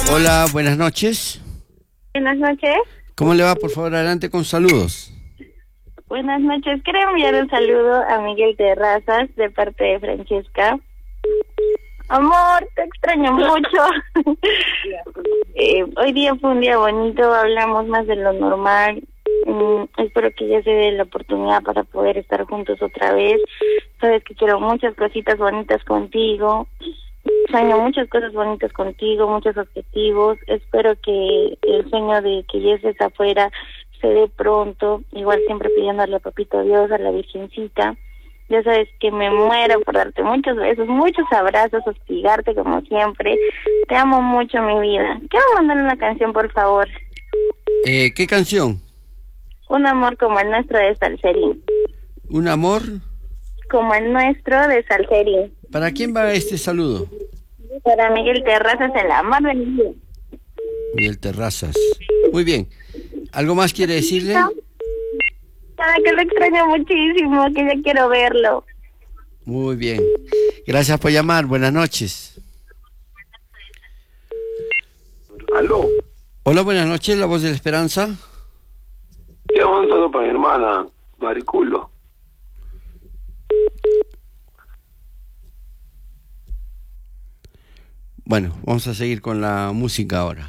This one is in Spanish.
Hola, buenas noches. Buenas noches. ¿Cómo le va? Por favor, adelante con saludos. Buenas noches. Quiero enviar un saludo a Miguel Terrazas de parte de Francesca. Amor, te extraño mucho. Hoy día fue un día bonito, hablamos más de lo normal. Espero que ya se dé la oportunidad para poder estar juntos otra vez. Sabes que quiero muchas cositas bonitas contigo. Sueño muchas cosas bonitas contigo, muchos objetivos. Espero que el sueño de que ya estés afuera se dé pronto. Igual siempre pidiéndole a Papito Dios, a la Virgencita. Ya sabes que me muero por darte muchos besos, muchos abrazos, hostigarte como siempre. Te amo mucho, mi vida. Quiero mandar una canción, por favor. ¿Qué canción? Un amor como el nuestro de Salserín. ¿Un amor? Como el nuestro de Salserín. ¿Para quién va este saludo? Para Miguel Terrazas, el amor de mi vida. Miguel Terrazas. Muy bien. ¿Algo más quiere decirle? Sabe que lo extraño muchísimo, que ya quiero verlo. Muy bien. Gracias por llamar. Buenas noches. ¿Aló? Hola, buenas noches. La voz de la esperanza. Estoy avanzando para mi hermana, Mariculo. Bueno, vamos a seguir con la música ahora.